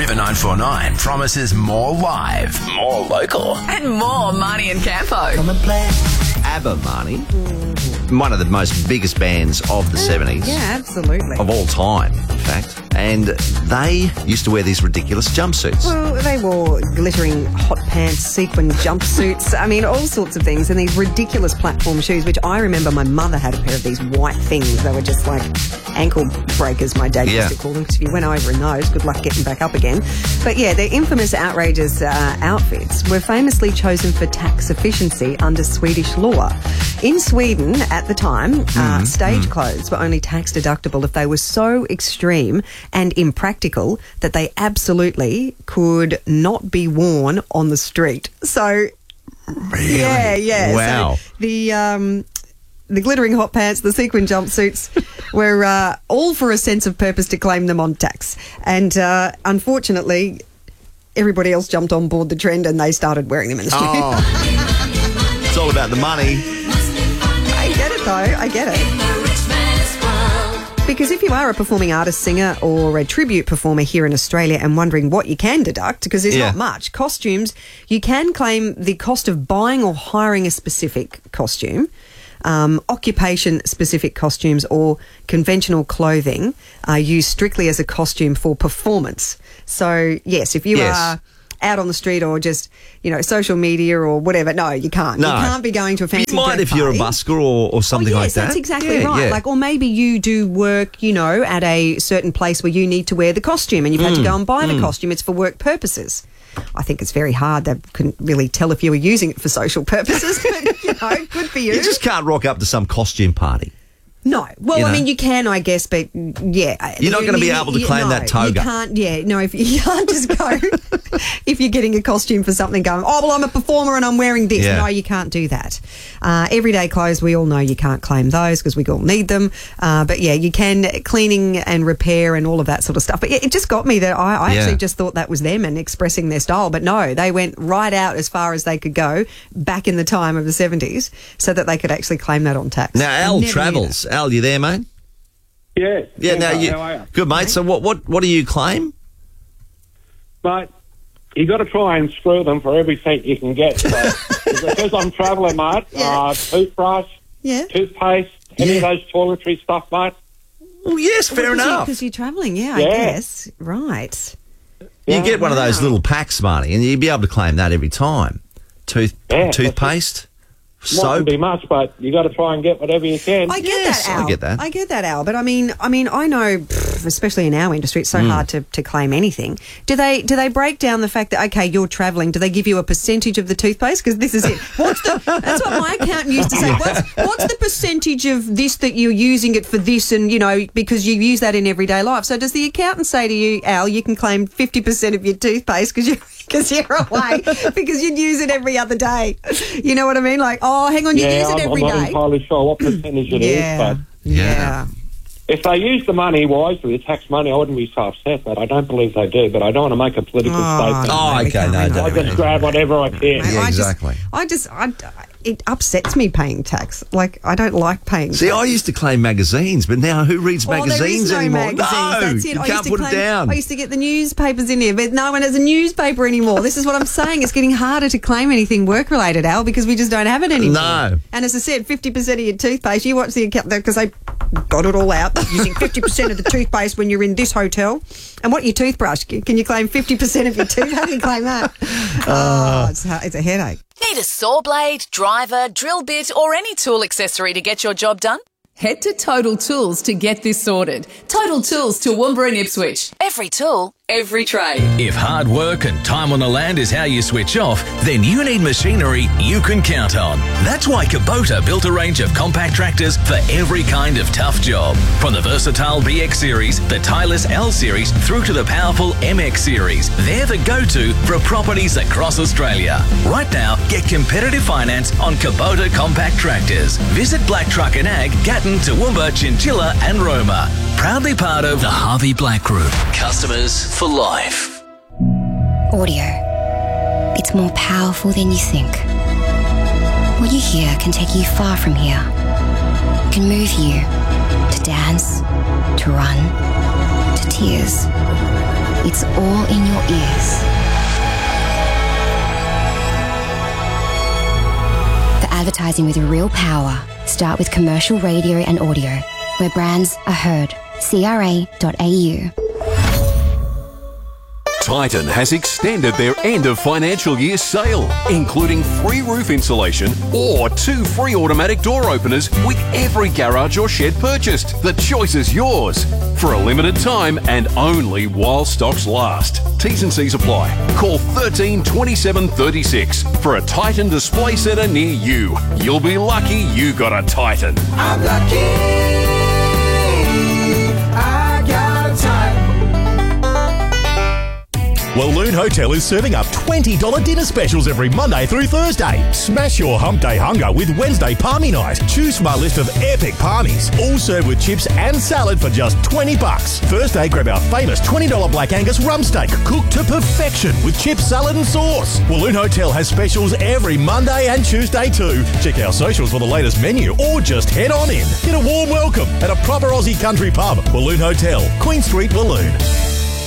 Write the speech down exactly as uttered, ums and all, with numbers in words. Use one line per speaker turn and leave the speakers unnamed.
River nine four nine promises more live, more local,
and more Marnie and Campo.
Come and play. ABBA, Marnie. Mm-hmm. One of the most biggest bands of the seventies.
Yeah, absolutely.
Of all time, in fact. And they used to wear these ridiculous jumpsuits.
Well, they wore glittering hot pants, sequin jumpsuits, I mean, all sorts of things, and these ridiculous platform shoes, which I remember my mother had a pair of these white things. They were just like ankle breakers, my dad
Yeah.
used to call them, because if you went over in those, good luck getting back up again. But yeah, their infamous, outrageous uh, outfits were famously chosen for tax efficiency under Swedish law. In Sweden, at the time, uh,
Mm-hmm.
stage clothes were only tax deductible if they were so extreme and impractical that they absolutely could not be worn on the street. So,
Really?
yeah, yeah.
Wow.
So the um, the glittering hot pants, the sequin jumpsuits were uh, all for a sense of purpose to claim them on tax. And uh, unfortunately, everybody else jumped on board the trend and they started wearing them in the street.
Oh. It's all about the money.
I get it, though. I get it. Because if you are a performing artist, singer or a tribute performer here in Australia and wondering what you can deduct, because there's
Yeah.
not much, costumes, you can claim the cost of buying or hiring a specific costume, um, occupation-specific costumes or conventional clothing are used strictly as a costume for performance. So, yes, if you
Yes.
are out on the street or just, you know, social media or whatever, no, you can't.
No.
You can't be going to a fancy
You might
dress
if you're a
party.
busker or, or something
oh, yes,
like that.
that's exactly
Yeah,
right.
yeah.
Like, or maybe you do work, you know, at a certain place where you need to wear the costume and you've had to
Mm,
go and buy the costume. It's for work purposes. I think it's very hard. They couldn't really tell if you were using it for social purposes, but, you know, good for you.
You just can't rock up to some costume party.
No. Well,
You
I
know.
mean, you can, I guess, but yeah.
You're not
You-
gonna be
you-
able to
you-
claim
no,
that toga.
You can't, yeah. No, if you can't just go, if you're getting a costume for something going, oh, well, I'm a performer and I'm wearing this.
Yeah.
No, you can't do that. Uh, everyday clothes, we all know you can't claim those because we all need them. Uh, but yeah, you can cleaning and repair and all of that sort of stuff. But yeah, it just got me that I, I
Yeah.
actually just thought that was them and expressing their style. But no, they went right out as far as they could go back in the time of the seventies so that they could actually claim that on tax.
Now, Al
Never knew
travels. Al, you there, mate?
Yeah.
Yeah, now you,
How are you?
good, mate. So what, what, what do you claim?
Mate, you got to try and screw them for every cent you can get. So, because I'm travelling, mate,
Yeah.
uh, toothbrush,
Yeah.
toothpaste, any
Yeah.
of those toiletry stuff, mate.
Well, yes, fair enough.
Because you're travelling, yeah, I
Yeah.
guess. Right.
You
Yeah.
get one of those
Wow.
little packs, Marty, and you'd be able to claim that every time. Tooth,
Yeah,
toothpaste,
Mightn't
soap.
be much, but you got to try and get whatever you can.
I get
Yes,
that,
I
Al.
get that.
I get that, Al. But I mean, I mean, I know, pff, especially in our industry, it's
Hmm.
so hard to, to claim anything. Do they do they break down the fact that okay, you're travelling? Do they give you a percentage of the toothpaste? Because this is it. What's the? That's what my accountant used to say. What's what's the percentage of this that you're using it for this, and you know, because you use that in everyday life. So does the accountant say to you, Al, you can claim fifty percent of your toothpaste because you because you're away because you'd use it every other day? You know what I mean? Like, oh, hang on, you
yeah,
use it
I'm,
every
I'm not
day.
entirely sure what percentage it is,
Yeah.
but
Yeah.
if they use the money wisely, the tax money, I wouldn't be so upset, but I don't believe they do. But I don't want to make a political
Oh,
statement.
Oh,
we
okay,
can't
no,
make
don't
I
that.
just grab whatever I can.
Mate,
Yeah,
I
exactly.
Just, I just, I, it upsets me paying tax. Like, I don't like paying
See,
tax.
I used to claim magazines, but now who reads
Well, there
magazines
is no
anymore?
magazines.
No,
That's it.
you
I
can't
used to
put
claim,
it down.
I used to get the newspapers in here, but no one has a newspaper anymore. This is what I'm saying. It's getting harder to claim anything work-related, Al, because we just don't have it anymore.
No.
And as I said, fifty percent of your toothpaste, you watch the account, because they got it all out, using fifty percent of the toothpaste when you're in this hotel. And what your toothbrush? Can you claim fifty percent of your tooth? How do you claim that? Oh, it's, a- it's a headache.
Need a saw blade, driver, drill bit, or any tool accessory to get your job done? Head to Total Tools to get this sorted. Total Tools to Toowoomba and Ipswich. Every tool, every trade.
If hard work and time on the land is how you switch off, then you need machinery you can count on. That's why Kubota built a range of compact tractors for every kind of tough job. From the versatile B X series, the tireless L series, through to the powerful M X series. They're the go-to for properties across Australia. Right now, get competitive finance on Kubota compact tractors. Visit Black Truck and Ag, Gatton, Toowoomba, Chinchilla and Roma. Proudly part of the Harvey Black Group. Customers for life.
Audio. It's more powerful than you think. What you hear can take you far from here. It can move you to dance, to run, to tears. It's all in your ears. For advertising with real power, start with commercial radio and audio, where brands are heard. C R A dot A U.
Titan has extended their end of financial year sale, including free roof insulation or two free automatic door openers with every garage or shed purchased. The choice is yours. For a limited time and only while stocks last. T's and C's apply. Call thirteen twenty-seven thirty-six for a Titan display centre near you. You'll be lucky you got a Titan.
I'm lucky. I got a Titan.
Walloon Hotel is serving up twenty dollars dinner specials every Monday through Thursday. Smash your hump day hunger with Wednesday Palmy Night. Choose from our list of epic palmies, all served with chips and salad for just twenty bucks. Thursday, grab our famous twenty dollars Black Angus rump steak, cooked to perfection with chips, salad and sauce. Walloon Hotel has specials every Monday and Tuesday too. Check our socials for the latest menu or just head on in. Get a warm welcome at a proper Aussie country pub. Walloon Hotel, Queen Street, Walloon.